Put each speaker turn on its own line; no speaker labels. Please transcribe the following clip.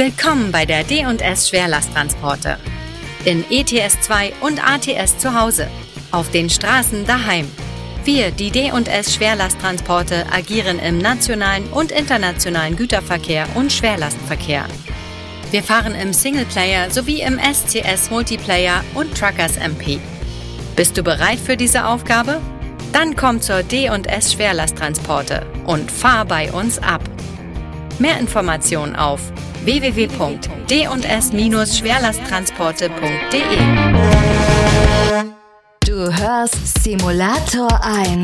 Willkommen bei der D&S Schwerlasttransporte. In ETS2 und ATS zu Hause. Auf den Straßen daheim. Wir, die D&S Schwerlasttransporte, agieren im nationalen und internationalen Güterverkehr und Schwerlastverkehr. Wir fahren im Singleplayer sowie im SCS Multiplayer und Truckers MP. Bist du bereit für diese Aufgabe? Dann komm zur D&S Schwerlasttransporte und fahr bei uns ab. Mehr Informationen auf www.d&s-schwerlasttransporte.de.
Du hörst Simulator 1.